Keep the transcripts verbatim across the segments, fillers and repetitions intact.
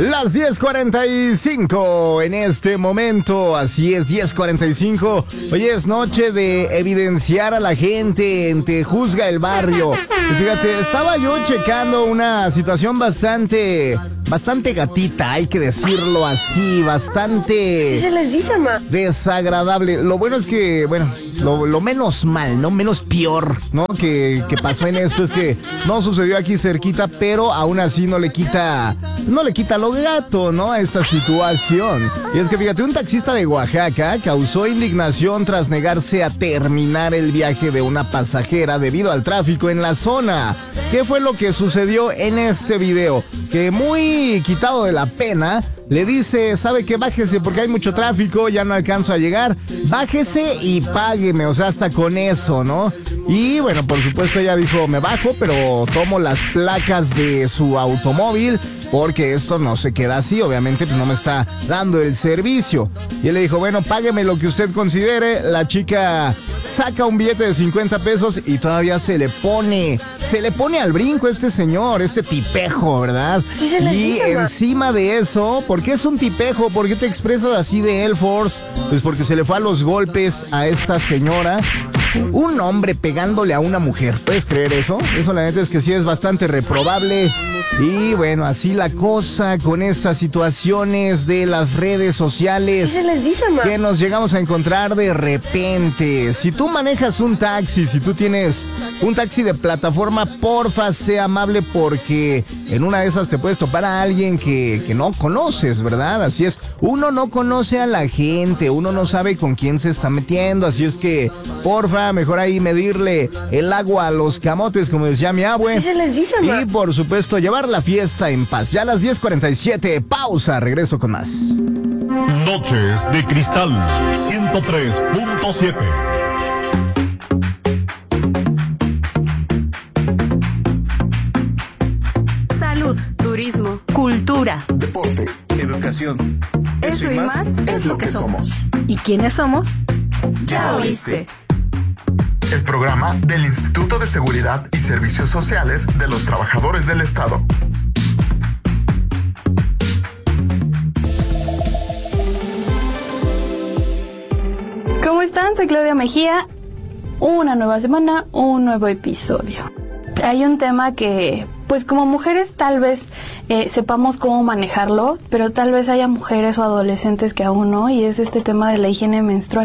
Las diez cuarenta y cinco en este momento, así es, diez cuarenta y cinco. Hoy es noche de evidenciar a la gente en Te Juzga el Barrio. Y fíjate, estaba yo checando una situación bastante, bastante gatita, hay que decirlo así, bastante... ¿Qué se les dice, ma? Desagradable. Lo bueno es que, bueno, lo, lo menos mal, ¿no? Menos peor, ¿no? Que, que pasó en esto es que no sucedió aquí cerquita, pero aún así no le quita, no le quita lo gato, ¿no? A esta situación. Y es que fíjate, un taxista de Oaxaca causó indignación tras negarse a terminar el viaje de una pasajera debido al tráfico en la zona. ¿Qué fue lo que sucedió en este video? Que muy quitado de la pena, le dice, ¿sabe qué? Bájese porque hay mucho tráfico, ya no alcanzo a llegar. Bájese y págueme, o sea, hasta con eso, ¿no? Y bueno, por supuesto ella dijo, me bajo, pero tomo las placas de su automóvil porque esto no se queda así, obviamente pues no me está dando el servicio. Y él le dijo, bueno, págueme lo que usted considere. La chica saca un billete de cincuenta pesos y todavía se le pone, se le pone al brinco este señor, este tipejo, ¿verdad? Sí, se le y dice, encima de eso, ¿por qué es un tipejo? ¿Por qué te expresas así de Air Force? Pues porque se le fue a los golpes a esta señora. Un hombre pegándole a una mujer, ¿puedes creer eso? Eso la neta es que sí es bastante reprobable. Y bueno, así la cosa con estas situaciones de las redes sociales. ¿Qué se les dice, ma? Que nos llegamos a encontrar de repente. Si tú manejas un taxi, si tú tienes un taxi de plataforma, porfa, sea amable porque en una de esas te puedes topar a alguien que, que no conoces, ¿verdad? Así es, uno no conoce a la gente, uno no sabe con quién se está metiendo, así es que, porfa, mejor ahí medirle el agua a los camotes, como decía mi abue. ¿Qué se les dice, ma? Y por supuesto, llevar la fiesta en paz. Ya a las diez cuarenta y siete, pausa, regreso con más. Noches de Cristal ciento tres punto siete. Salud, turismo, cultura, deporte, educación. Eso y más es lo que somos. ¿Y quiénes somos? Ya oíste. El programa del Instituto de Seguridad y Servicios Sociales de los Trabajadores del Estado. ¿Cómo están? Soy Claudia Mejía. Una nueva semana, un nuevo episodio. Hay un tema que, pues como mujeres tal vez eh, sepamos cómo manejarlo, pero tal vez haya mujeres o adolescentes que aún no, y es este tema de la higiene menstrual.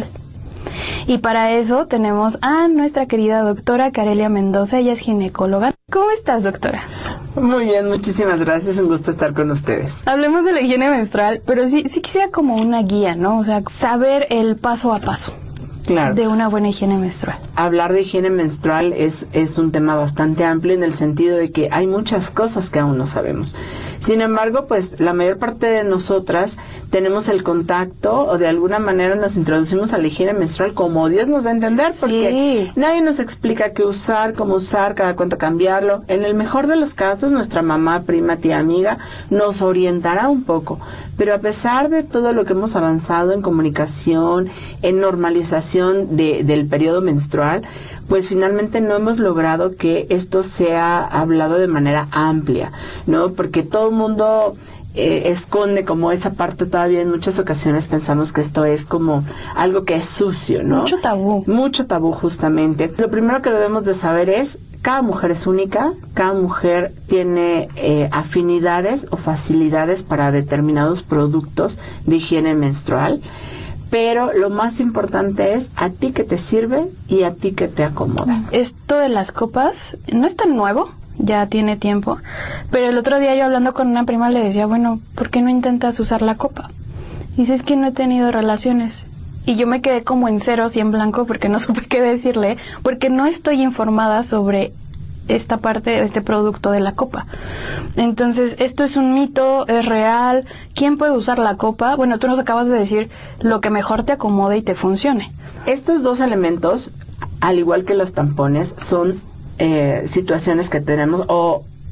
Y para eso tenemos a nuestra querida doctora Carelia Mendoza, ella es ginecóloga. ¿Cómo estás, doctora? Muy bien, muchísimas gracias, un gusto estar con ustedes. Hablemos de la higiene menstrual, pero sí, sí quisiera como una guía, ¿no? O sea, saber el paso a paso. Claro. De una buena higiene menstrual. Hablar de higiene menstrual es, es un tema bastante amplio en el sentido de que hay muchas cosas que aún no sabemos. Sin embargo, pues la mayor parte de nosotras tenemos el contacto o de alguna manera nos introducimos a la higiene menstrual como Dios nos da a entender, porque sí. Nadie nos explica qué usar, cómo usar, cada cuánto cambiarlo. En el mejor de los casos, nuestra mamá, prima, tía, amiga nos orientará un poco. Pero a pesar de todo lo que hemos avanzado en comunicación, en normalización De, del periodo menstrual, pues finalmente no hemos logrado que esto sea hablado de manera amplia, ¿no? Porque todo el mundo eh, esconde como esa parte todavía. En muchas ocasiones pensamos que esto es como algo que es sucio, ¿no? Mucho tabú. Mucho tabú, justamente. Lo primero que debemos de saber es, cada mujer es única, cada mujer tiene eh, afinidades o facilidades para determinados productos de higiene menstrual. Pero lo más importante es a ti que te sirve y a ti que te acomoda. Esto de las copas no es tan nuevo, ya tiene tiempo, pero el otro día yo hablando con una prima le decía, bueno, ¿por qué no intentas usar la copa? Y dice, es que no he tenido relaciones. Y yo me quedé como en ceros y en blanco porque no supe qué decirle, porque no estoy informada sobre esta parte, este producto de la copa. Entonces, esto es un mito, es real. ¿Quién puede usar la copa? Bueno, tú nos acabas de decir lo que mejor te acomode y te funcione. Estos dos elementos, al igual que los tampones, son eh, situaciones que tenemos o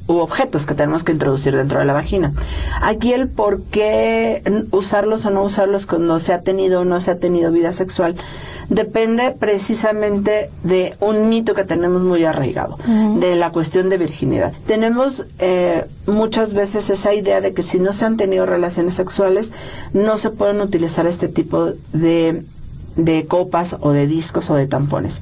u objetos que tenemos que introducir dentro de la vagina. Aquí el por qué usarlos o no usarlos cuando se ha tenido o no se ha tenido vida sexual depende precisamente de un mito que tenemos muy arraigado, uh-huh. de la cuestión de virginidad. Tenemos eh, muchas veces esa idea de que si no se han tenido relaciones sexuales no se pueden utilizar este tipo de, de copas o de discos o de tampones.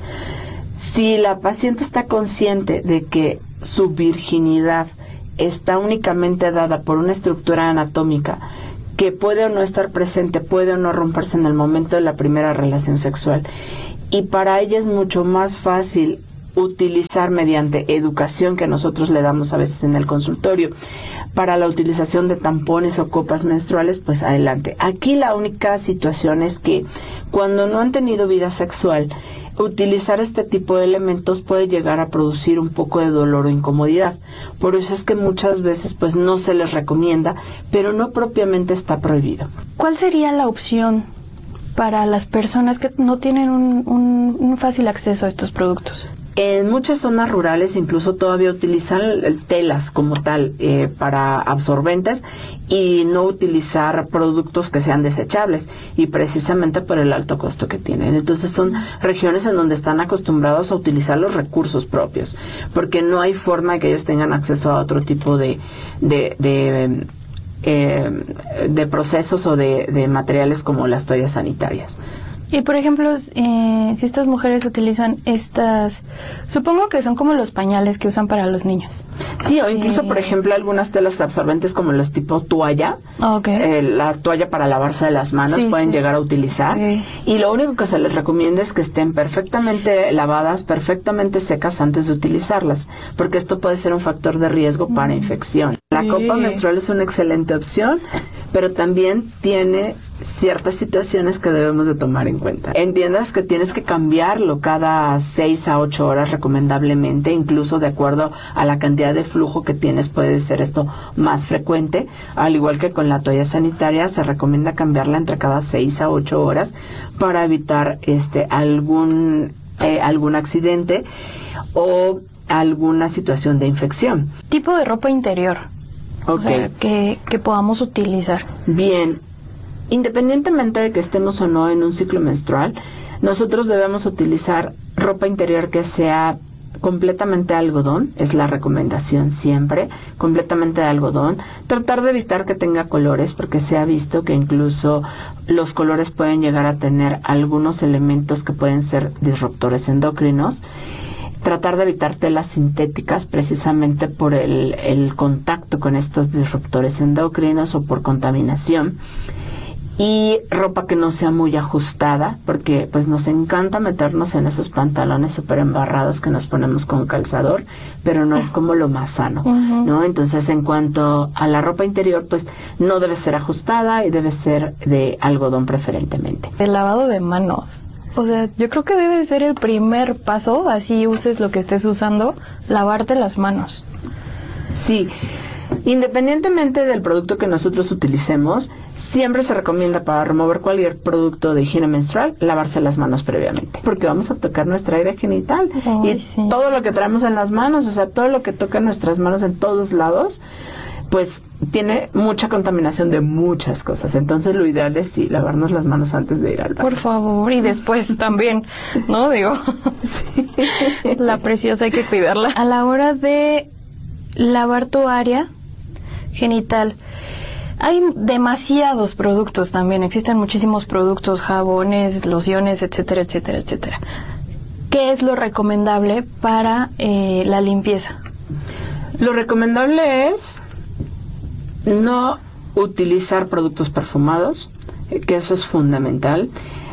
Si la paciente está consciente de que su virginidad está únicamente dada por una estructura anatómica que puede o no estar presente, puede o no romperse en el momento de la primera relación sexual, y para ella es mucho más fácil utilizar mediante educación que nosotros le damos a veces en el consultorio para la utilización de tampones o copas menstruales, pues adelante. Aquí la única situación es que cuando no han tenido vida sexual, utilizar este tipo de elementos puede llegar a producir un poco de dolor o incomodidad. Por eso es que muchas veces pues no se les recomienda, pero no propiamente está prohibido. ¿Cuál sería la opción para las personas que no tienen un, un, un fácil acceso a estos productos? En muchas zonas rurales incluso todavía utilizan telas como tal eh, para absorbentes y no utilizar productos que sean desechables, y precisamente por el alto costo que tienen. Entonces son regiones en donde están acostumbrados a utilizar los recursos propios, porque no hay forma de que ellos tengan acceso a otro tipo de de, de, eh, de procesos o de, de materiales como las toallas sanitarias. Y por ejemplo, eh, si estas mujeres utilizan estas, supongo que son como los pañales que usan para los niños. Sí, o incluso, eh, por ejemplo, algunas telas absorbentes como los tipo toalla, okay. eh, la toalla para lavarse las manos, sí, pueden sí. llegar a utilizar. Okay. Y lo único que se les recomienda es que estén perfectamente lavadas, perfectamente secas antes de utilizarlas, porque esto puede ser un factor de riesgo mm. para infección. La sí. copa menstrual es una excelente opción, pero también tiene ciertas situaciones que debemos de tomar en cuenta. Entiendas que tienes que cambiarlo cada seis a ocho horas recomendablemente, incluso de acuerdo a la cantidad de flujo que tienes puede ser esto más frecuente. Al igual que con la toalla sanitaria, se recomienda cambiarla entre cada seis a ocho horas para evitar este algún eh, algún accidente o alguna situación de infección. Tipo de ropa interior. Okay. O sea, que, que podamos utilizar. Bien. Independientemente de que estemos o no en un ciclo menstrual, nosotros debemos utilizar ropa interior que sea completamente de algodón, es la recomendación siempre, completamente de algodón. Tratar de evitar que tenga colores, porque se ha visto que incluso los colores pueden llegar a tener algunos elementos que pueden ser disruptores endocrinos. Tratar de evitar telas sintéticas precisamente por el, el contacto con estos disruptores endocrinos o por contaminación. Y ropa que no sea muy ajustada, porque pues nos encanta meternos en esos pantalones súper embarrados que nos ponemos con calzador, pero no es como lo más sano, uh-huh. ¿no? Entonces, en cuanto a la ropa interior, pues no debe ser ajustada y debe ser de algodón preferentemente. El lavado de manos. O sea, yo creo que debe ser el primer paso, así uses lo que estés usando, lavarte las manos. Sí. Independientemente del producto que nosotros utilicemos, siempre se recomienda para remover cualquier producto de higiene menstrual, lavarse las manos previamente, porque vamos a tocar nuestra área genital. Ay, y sí. todo lo que traemos en las manos, o sea, todo lo que toca nuestras manos en todos lados, pues tiene mucha contaminación de muchas cosas. Entonces lo ideal es sí, lavarnos las manos antes de ir al baño. Por favor, y después también, ¿no? Digo, sí. La preciosa hay que cuidarla. A la hora de lavar tu área genital, hay demasiados productos también, existen muchísimos productos, jabones, lociones, etcétera, etcétera, etcétera. ¿Qué es lo recomendable para eh, la limpieza? Lo recomendable es no utilizar productos perfumados, que eso es fundamental.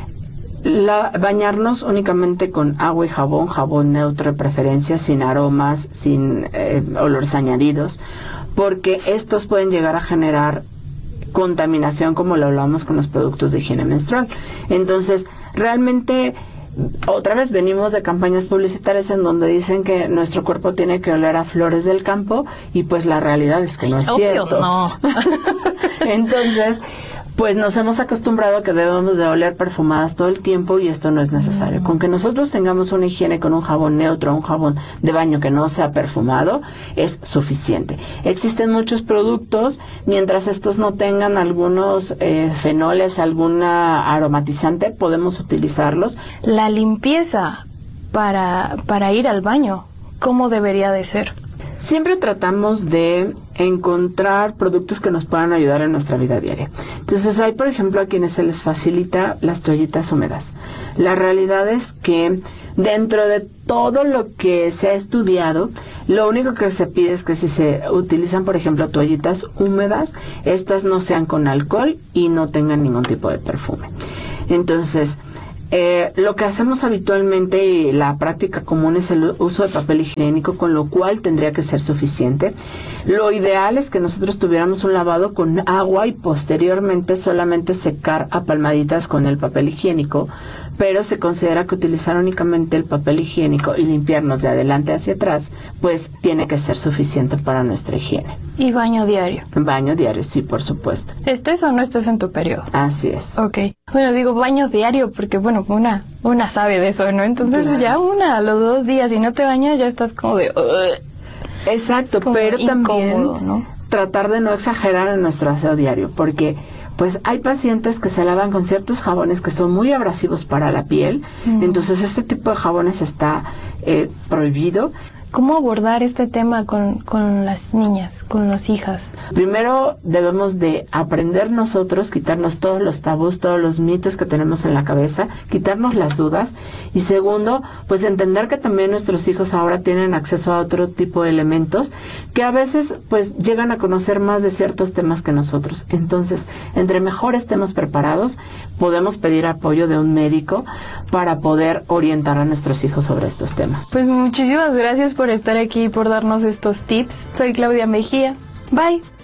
La, bañarnos únicamente con agua y jabón, jabón neutro de preferencia, sin aromas, sin eh, olores añadidos, porque estos pueden llegar a generar contaminación, como lo hablamos con los productos de higiene menstrual. Entonces, realmente, otra vez venimos de campañas publicitarias en donde dicen que nuestro cuerpo tiene que oler a flores del campo, y pues la realidad es que no es Obvio, cierto. No. Entonces, pues nos hemos acostumbrado a que debemos de oler perfumadas todo el tiempo y esto no es necesario. Con que nosotros tengamos una higiene con un jabón neutro, un jabón de baño que no sea perfumado, es suficiente. Existen muchos productos, mientras estos no tengan algunos eh, fenoles, alguna aromatizante, podemos utilizarlos. La limpieza para, para ir al baño, ¿cómo debería de ser? Siempre tratamos de encontrar productos que nos puedan ayudar en nuestra vida diaria. Entonces hay, por ejemplo, a quienes se les facilita las toallitas húmedas. La realidad es que dentro de todo lo que se ha estudiado, lo único que se pide es que si se utilizan, por ejemplo, toallitas húmedas, estas no sean con alcohol y no tengan ningún tipo de perfume. Entonces, Eh, lo que hacemos habitualmente y la práctica común es el uso de papel higiénico, con lo cual tendría que ser suficiente. Lo ideal es que nosotros tuviéramos un lavado con agua y posteriormente solamente secar a palmaditas con el papel higiénico, pero se considera que utilizar únicamente el papel higiénico y limpiarnos de adelante hacia atrás, pues tiene que ser suficiente para nuestra higiene. Y baño diario. Baño diario, sí, por supuesto. ¿Estés o no estés en tu periodo? Así es. Ok. Bueno, digo baño diario porque, bueno, una una sabe de eso, ¿no? Entonces Claro. ya una a los dos días y no te bañas ya estás como de... "Ugh". Exacto, Es como pero también incómodo, ¿no? tratar de no exagerar en nuestro aseo diario, porque pues hay pacientes que se lavan con ciertos jabones que son muy abrasivos para la piel, Mm. entonces este tipo de jabones está eh, prohibido. ¿Cómo abordar este tema con, con las niñas, con las hijas? Primero debemos de aprender nosotros, quitarnos todos los tabús, todos los mitos que tenemos en la cabeza, quitarnos las dudas. Y segundo, pues entender que también nuestros hijos ahora tienen acceso a otro tipo de elementos que a veces pues llegan a conocer más de ciertos temas que nosotros. Entonces, entre mejor estemos preparados, podemos pedir apoyo de un médico para poder orientar a nuestros hijos sobre estos temas. Pues muchísimas gracias por estar aquí y por darnos estos tips. Soy Claudia Mejía. Bye.